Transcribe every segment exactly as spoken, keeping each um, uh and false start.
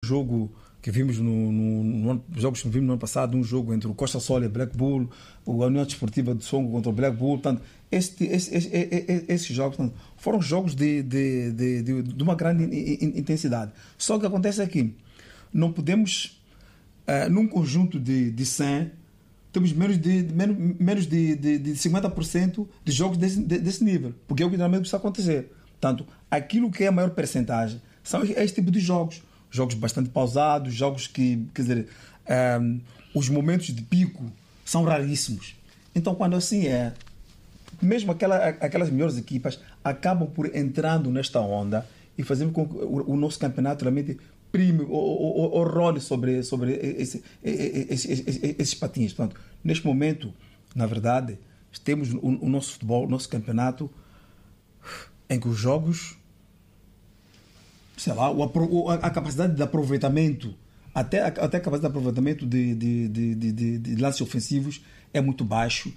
jogo que vimos no, no, no jogos que vimos no ano passado, um jogo entre o Costa Sol e o Black Bull, a União Desportiva de Songo contra o Black Bull. Portanto, esse, esse, esse, esse, esses jogos portanto, foram jogos de, de, de, de, de uma grande intensidade. Só que o que acontece é que não podemos, uh, num conjunto de, de cem, temos menos de, de, menos, menos de, de, de cinquenta por cento de jogos desse, de, desse nível, porque é o que realmente precisa acontecer. Portanto, aquilo que é a maior percentagem são esse tipo de jogos. Jogos bastante pausados, jogos que, quer dizer, um, os momentos de pico são raríssimos. Então, quando assim é, mesmo aquela, aquelas melhores equipas acabam por entrando nesta onda e fazendo com que o, o nosso campeonato realmente prime ou, ou, ou role sobre, sobre esse, esse, esse, esses patins. Portanto, neste momento, na verdade, temos o, o nosso futebol, o nosso campeonato, em que os jogos, sei lá, a capacidade de aproveitamento, até, até a capacidade de aproveitamento de, de, de, de, de lances ofensivos é muito baixo,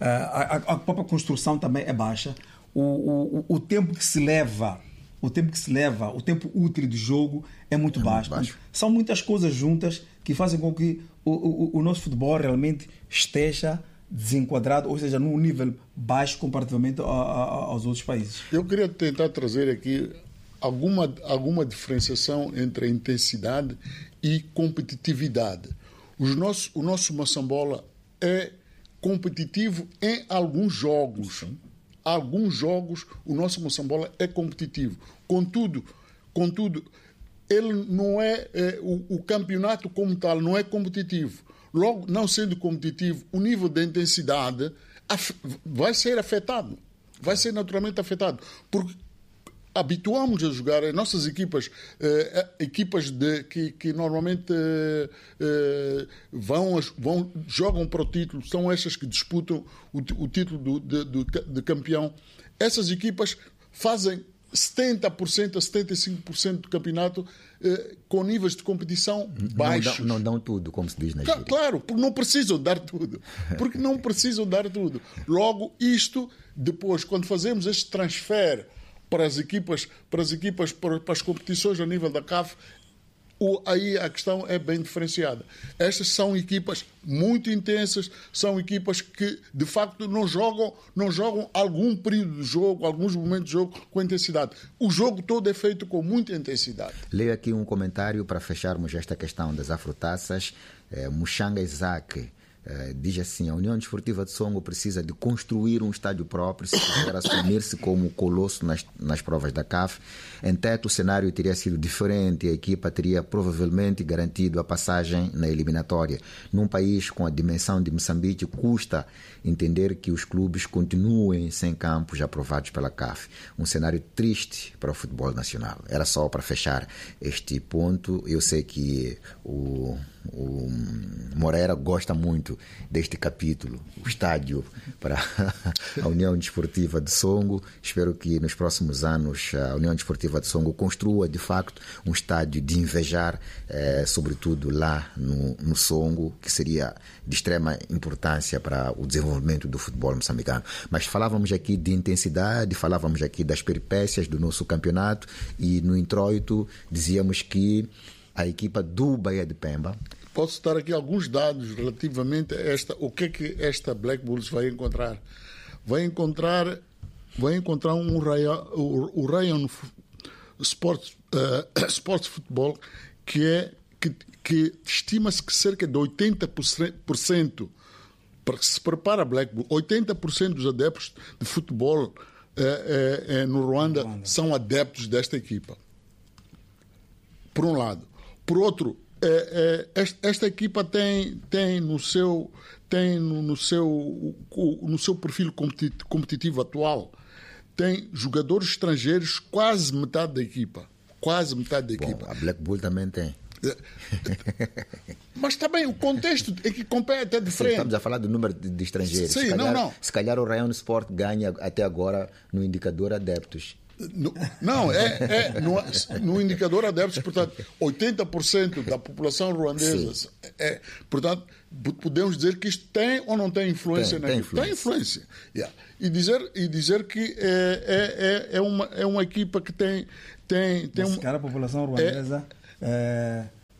a, a própria construção também é baixa, o, o, o tempo que se leva, o tempo que se leva, o tempo útil de jogo é muito, é baixo. muito baixo. São muitas coisas juntas que fazem com que o, o, o nosso futebol realmente esteja desenquadrado, ou seja, num nível baixo comparativamente a, a, aos outros países. Eu queria tentar trazer aqui Alguma, alguma diferenciação entre a intensidade e competitividade. Os nossos, o nosso Moçambola é competitivo em alguns jogos. Sim. Alguns jogos o nosso Moçambola é competitivo. Contudo, contudo ele não é, é o, o campeonato como tal não é competitivo. Logo, não sendo competitivo, o nível de intensidade af, vai ser afetado. Vai ser naturalmente afetado. Porque habituamos a jogar, as nossas equipas, eh, equipas de, que, que normalmente eh, eh, vão, vão, jogam para o título, são estas que disputam o, o título do, de, do, de campeão. Essas equipas fazem setenta por cento a setenta e cinco por cento do campeonato eh, com níveis de competição baixos. Não dão, não dão tudo, como se diz na gíria. Claro, porque não precisam dar tudo. Porque não precisam dar tudo. Logo, isto, depois, quando fazemos este transfer para as equipas, para as equipas, para, para as competições a nível da C A F, o, aí a questão é bem diferenciada. Estas são equipas muito intensas, são equipas que, de facto, não jogam, não jogam algum período de jogo, alguns momentos de jogo com intensidade. O jogo todo é feito com muita intensidade. Leio aqui um comentário para fecharmos esta questão das afrotaças. É, Muxanga Isaac Uh, diz assim: a União Desportiva de Songo precisa de construir um estádio próprio se quiser assumir-se como colosso nas, nas provas da C A F. Em teto, o cenário teria sido diferente e a equipa teria provavelmente garantido a passagem na eliminatória. Num país com a dimensão de Moçambique, custa entender que os clubes continuem sem campos aprovados pela C A F. Um cenário triste para o futebol nacional. Era só para fechar este ponto. Eu sei que o, o Moreira gosta muito deste capítulo, o estádio para a União Desportiva de Songo. Espero que nos próximos anos a União Desportiva de Songo construa de facto um estádio de invejar, eh, sobretudo lá no, no Songo, que seria de extrema importância para o desenvolvimento do futebol moçambicano. Mas falávamos aqui de intensidade, falávamos aqui das peripécias do nosso campeonato e no introito dizíamos que a equipa do Bahia de Pemba... Posso dar aqui alguns dados relativamente a esta, o que é que esta Black Bulls vai encontrar. Vai encontrar, vai encontrar um Rayon, o, o Rayon Sports, uh, Sports Futebol, que, é, que, que estima-se que cerca de oitenta por cento para que se prepara a Black Bull, oitenta por cento dos adeptos de futebol uh, uh, uh, no Ruanda, Ruanda são adeptos desta equipa. Por um lado. Por outro, esta equipa tem, tem, no, seu, tem no, no, seu, no seu perfil competitivo atual, tem jogadores estrangeiros, quase metade da equipa. Quase metade da equipa. Bom, a Black Bull também tem. Mas também o contexto é que compete é diferente. Sim, estamos a falar do número de, de estrangeiros. Sim, se calhar, não, não. Se calhar o Rayon Sport ganha até agora no indicador adeptos. No, não, é, é no, no indicador adeptos, portanto, oitenta por cento da população ruandesa. É, portanto, podemos dizer que isto tem ou não tem influência? Tem, tem influência. Tem influência. Yeah. E, dizer, e dizer que é, é, é, uma, é uma equipa que tem. tem, tem um, cara, a população ruandesa é,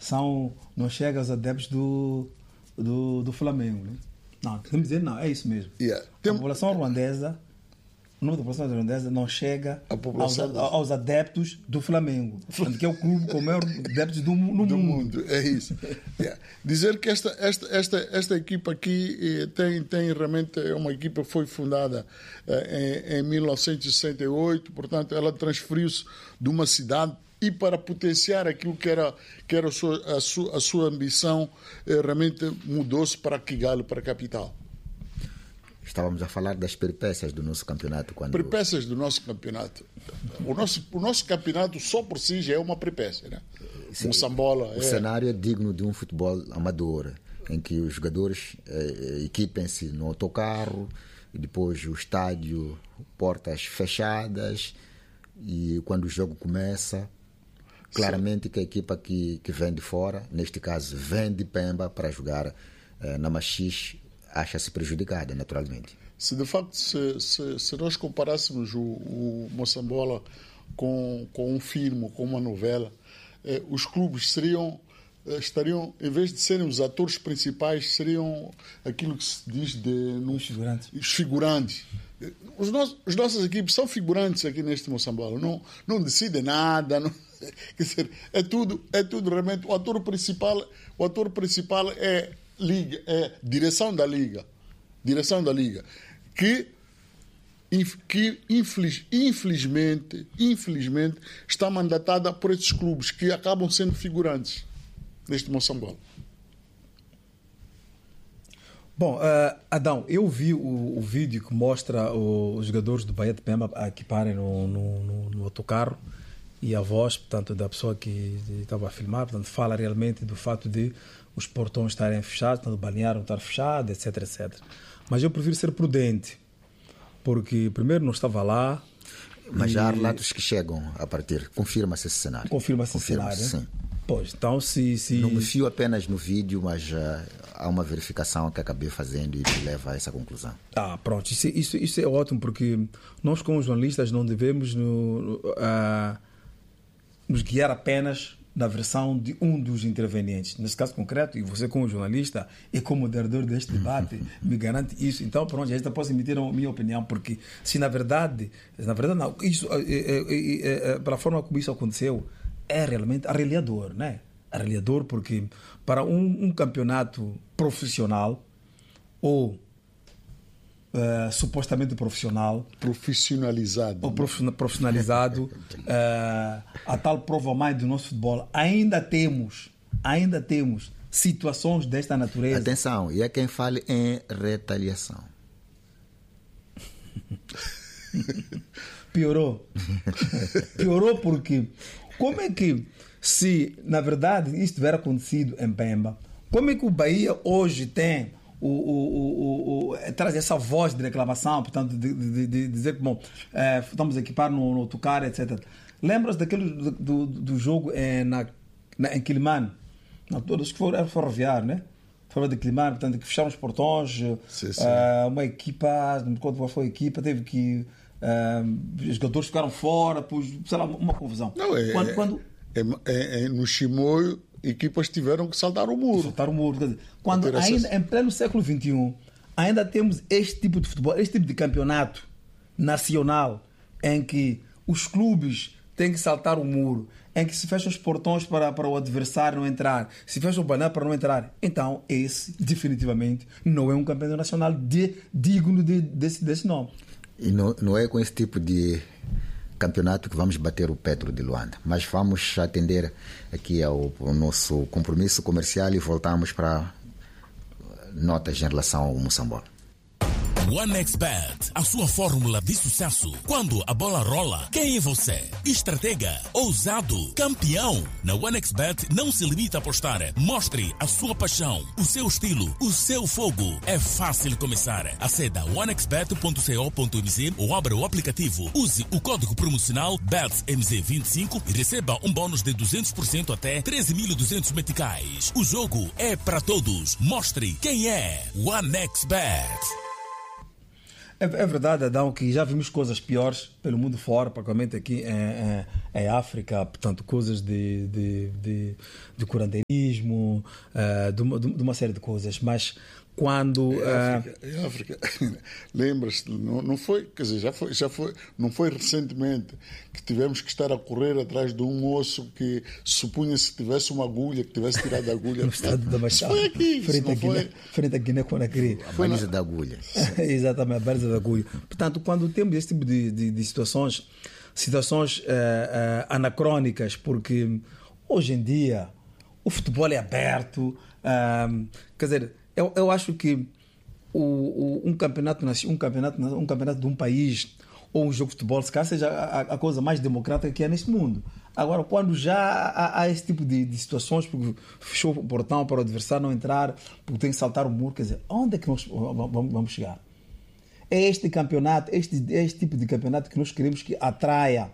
são, não chega aos adeptos do, do, do Flamengo. Né? Não, temos dizer não, é isso mesmo. Yeah. A Tem... população ruandesa, o número da população ruandesa não chega aos, do... aos adeptos do Flamengo, que é o clube com maior adeptos do, no do mundo. mundo. É isso. Yeah. Dizer que esta, esta, esta, esta equipa aqui eh, tem, tem realmente é uma equipa que foi fundada eh, em, em mil novecentos e sessenta e oito, portanto, ela transferiu-se de uma cidade e para potenciar aquilo que era, que era a, sua, a, sua, a sua ambição, eh, realmente mudou-se para Kigali, para a capital. Estávamos a falar das peripécias do nosso campeonato. Quando... Peripécias do nosso campeonato. O nosso, o nosso campeonato só por si já é uma peripécia, né? Sim, Moçambola. O é... cenário é digno de um futebol amador, em que os jogadores eh, equipem-se no autocarro, e depois o estádio, portas fechadas, e quando o jogo começa, claramente que a equipa que, que vem de fora, neste caso vem de Pemba para jogar eh, na Machixe, acha-se prejudicada, naturalmente. Se de facto, se, se, se nós comparássemos o, o Moçambola com, com um filme, com uma novela, eh, os clubes seriam, eh, estariam, em vez de serem os atores principais, seriam aquilo que se diz de... Num, os figurantes. Os figurantes. Os nossos, as nossas equipes são figurantes aqui neste Moçambola, não, não decidem nada, não, quer dizer, é tudo, é tudo realmente, o ator principal, o ator principal é liga, é direção da liga, direção da liga, que, que infeliz, infelizmente, infelizmente está mandatada por esses clubes que acabam sendo figurantes neste Moçambola. Bom, uh, Adão, eu vi o, o vídeo que mostra o, os jogadores do Bahia de Pemba a equiparem no, no, no, no autocarro, e a voz, portanto, da pessoa que estava a filmar, portanto, fala realmente do fato de os portões estarem fechados, portanto, o balneário estar fechado, etc, etcétera. Mas eu prefiro ser prudente, porque primeiro não estava lá. Mas e... já há relatos que chegam a partir. Confirma-se esse cenário. Confirma-se Confirma esse cenário. Sim. Pois, então se, se... Não me fio apenas no vídeo, mas uh, há uma verificação que acabei fazendo e me leva a essa conclusão. Ah, pronto. Isso, isso, isso é ótimo, porque nós como jornalistas não devemos no, uh, nos guiar apenas na versão de um dos intervenientes. Nesse caso concreto, e você como jornalista e como moderador deste debate me garante isso. Então, pronto, esta posso emitir a minha opinião, porque se na verdade, na verdade não, isso, é, é, é, para a forma como isso aconteceu, é realmente arreliador, né? Arreliador porque para um, um campeonato profissional ou Uh, supostamente profissional, profissionalizado, ou profissionalizado, uh, a tal prova mais do nosso futebol, ainda temos, ainda temos situações desta natureza. Atenção, e é quem fale em retaliação. Piorou. Piorou porque como é que, se na verdade isso tiver acontecido em Pemba, como é que o Bahia hoje tem O, o, o, o, traz essa voz de reclamação, portanto, de, de, de dizer que bom, é, estamos a equipar no, no autocarro, etcétera. Lembras daquele do, do, do jogo em, na, na, em Quilimane? Não, todos que foram, era ferroviário, né? Foram de Quilimane, portanto, que fecharam os portões. Sim, sim. Uh, uma equipa, não me conto qual foi a equipa, teve que. Uh, os jogadores ficaram fora, pois, sei lá, uma confusão. Não, é, quando, quando... É, é, é, no Chimoio, equipas tiveram que saltar o muro. Saltar o muro. Quer dizer, quando ainda, em pleno século vinte e um, ainda temos este tipo de futebol, este tipo de campeonato nacional, em que os clubes têm que saltar o muro, em que se fecham os portões para, para o adversário não entrar, se fecha o banner para não entrar. Então, esse, definitivamente, não é um campeonato nacional de, digno de, desse, desse nome. E não, não é com esse tipo de campeonato que vamos bater o Petro de Luanda, mas vamos atender aqui ao, ao nosso compromisso comercial e voltamos para notas em relação ao Moçambola. OneXBet, a sua fórmula de sucesso. Quando a bola rola, quem é você? Estratega, ousado, campeão. Na OneXBet não se limita a apostar. Mostre a sua paixão, o seu estilo, o seu fogo. É fácil começar. Aceda one x bet ponto co ponto m z ou abra o aplicativo. Use o código promocional B E T S M Z vinte e cinco e receba um bônus de duzentos por cento até treze mil e duzentos meticais. O jogo é para todos. Mostre quem é OneXBet. É, é verdade, Adão, que já vimos coisas piores pelo mundo fora, particularmente aqui em, em, em África, portanto, coisas de, de, de, de curandeirismo, uh, de, uma, de uma série de coisas, mas quando... Em África, uh... em África lembra-se, não, não foi, quer dizer, já foi, já foi, não foi recentemente que tivemos que estar a correr atrás de um osso que supunha-se que tivesse uma agulha, que tivesse tirado a agulha. No estado da Baixada. Foi aqui, frente a Guiné, foi... frente a Guiné-Conakry. A baliza da agulha. Exatamente, a baliza da agulha. Portanto, quando temos esse tipo de, de, de situações, situações uh, uh, anacrónicas, porque hoje em dia o futebol é aberto, uh, quer dizer, eu, eu acho que o, o, um, campeonato, um, campeonato, um campeonato de um país ou um jogo de futebol, se calhar seja a, a coisa mais democrática que é neste mundo. Agora, quando já há, há esse tipo de, de situações, porque fechou o portão para o adversário não entrar, porque tem que saltar o muro, quer dizer, onde é que nós vamos, vamos chegar? É este campeonato, este, este tipo de campeonato que nós queremos que atraia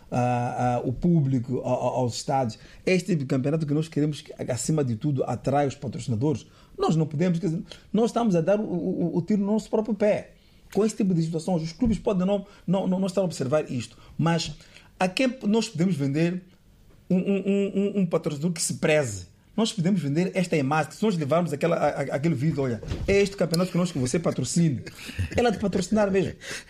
uh, uh, o público uh, aos estádios. É este tipo de campeonato que nós queremos que, acima de tudo, atraia os patrocinadores. Nós não podemos, quer dizer, nós estamos a dar o, o, o tiro no nosso próprio pé. Com esse tipo de situações, os clubes podem não, não, não, não estar a observar isto, mas a quem nós podemos vender um, um, um, um patrocinador que se preze? Nós podemos vender esta imagem, se nós levarmos aquela, a, aquele vídeo, olha, é este campeonato que nós que você patrocine. Ela de patrocinar mesmo.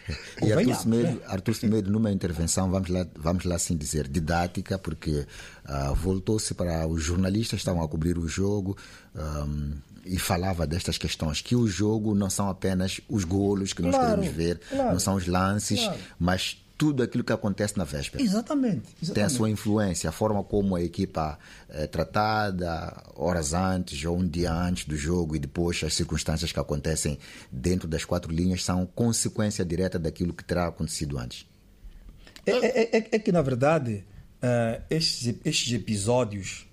E Artur Semedo, Artur Semedo, numa intervenção, vamos lá, vamos lá assim dizer, didática, porque uh, voltou-se para os jornalistas que estavam a cobrir o jogo um, e falava destas questões, que o jogo não são apenas os golos que nós claro, queremos ver, claro, não são os lances, claro. mas tudo aquilo que acontece na véspera. Exatamente, exatamente. Tem a sua influência, a forma como a equipa é tratada horas antes ou um dia antes do jogo e depois as circunstâncias que acontecem dentro das quatro linhas são consequência direta daquilo que terá acontecido antes. É, é, é, é que, na verdade, uh, estes, estes episódios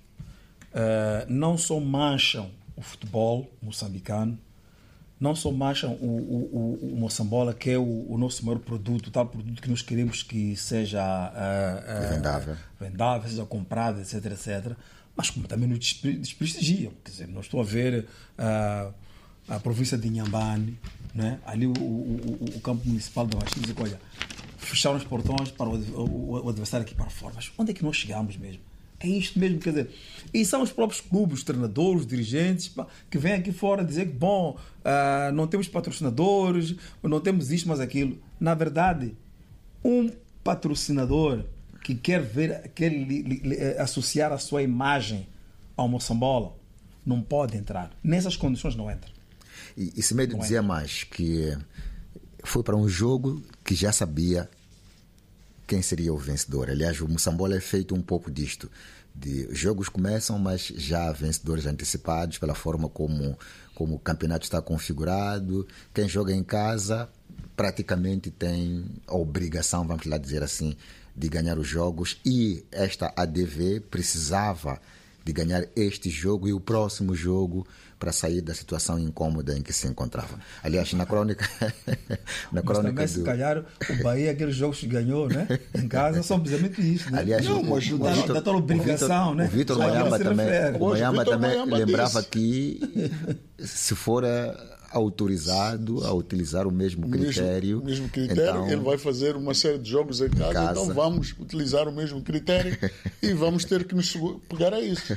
uh, não só mancham o futebol moçambicano, não só mancham o, o, o, o Moçambola, que é o, o nosso maior produto, o tal produto que nós queremos que seja uh, uh, vendável. vendável, seja comprado, etc, etcétera, mas como também nos desprestigiam. Quer dizer, não estou a ver uh, a província de Inhambane, né? Ali o, o, o, o campo municipal da Baixinha, diz, olha, fecharam os portões para o, o, o adversário aqui para fora. Mas onde é que nós chegamos mesmo? É isto mesmo, quer dizer, e são os próprios clubes, os treinadores, os dirigentes, que vêm aqui fora dizer que, bom, uh, não temos patrocinadores, não temos isto, mas aquilo. Na verdade, um patrocinador que quer ver, quer li, li, associar a sua imagem ao Moçambola, não pode entrar. Nessas condições não entra. E, e Semedo dizia entra. mais que foi para um jogo que já sabia quem seria o vencedor. Aliás, o Moçambola é feito um pouco disto. De, os jogos começam, mas já há vencedores antecipados pela forma como, como o campeonato está configurado. Quem joga em casa praticamente tem a obrigação, vamos lá dizer assim, de ganhar os jogos, e esta A D V precisava de ganhar este jogo e o próximo jogo para sair da situação incômoda em que se encontrava. Aliás, na crônica... na mas crônica também, do... se calhar, o Bahia, aqueles jogos que ganhou, né? Em casa, são precisamente isso. Né? Aliás, não, o, mas o, da, o Vitor, da tal obrigação, o Vitor, né? O Vitor Mayamba também, o Mayamba também Mayamba lembrava disse. que se for autorizado a utilizar o mesmo critério, o mesmo, mesmo critério então, ele vai fazer uma série de jogos em casa, casa. Então vamos utilizar o mesmo critério e vamos ter que nos pegar a isso.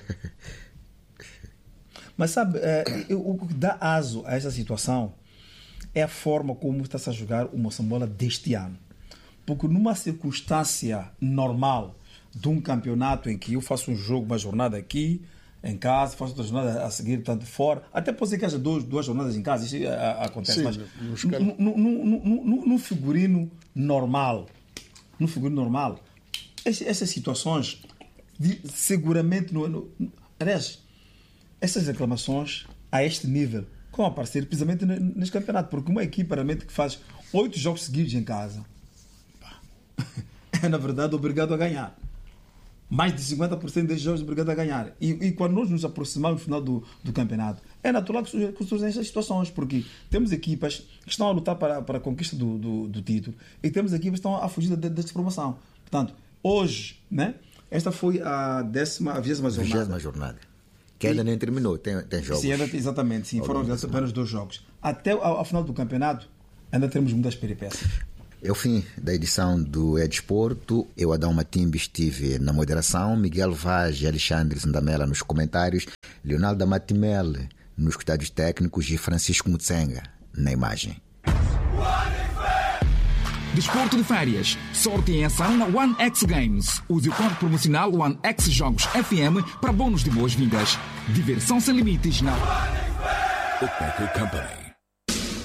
Mas sabe, é, o que dá aso a essa situação é a forma como está-se a jogar o Moçambola deste ano. Porque numa circunstância normal de um campeonato em que eu faço um jogo, uma jornada aqui, em casa, faço outra jornada a seguir, tanto fora, até pode ser que haja duas, duas jornadas em casa, isso a, a, acontece, Sim, mas no, no, no, no, no, no figurino normal, no figurino normal, essas, essas situações, de, seguramente, no, no, aliás, essas reclamações a este nível vão aparecer precisamente neste campeonato, porque uma equipa realmente que faz oito jogos seguidos em casa é na verdade obrigado a ganhar. Mais de cinquenta por cento desses jogos é obrigado a ganhar. E, e quando nós nos aproximamos do final do, do campeonato, é natural que surjam estas situações, porque temos equipas que estão a lutar para, para a conquista do, do, do título e temos equipas que estão a fugir da despromoção. Portanto, hoje, né, esta foi a décima, a vigésima jornada. vigésima jornada. Que ainda nem terminou, tem, tem jogos. Sim, exatamente, sim, foram apenas dois jogos. Até ao, ao final do campeonato, ainda teremos muitas peripécias. É o fim da edição do É Desporto. Eu, Adão Matimbe, estive na moderação, Miguel Vaz e Alexandre Zandamela nos comentários, Leonardo Matimel nos cuidados técnicos e Francisco Mutsenga na imagem. Desporto de férias. Sorte em ação na One X Games. Use o código promocional One X Jogos F M para bônus de boas-vindas. Diversão sem limites na O Paco Company.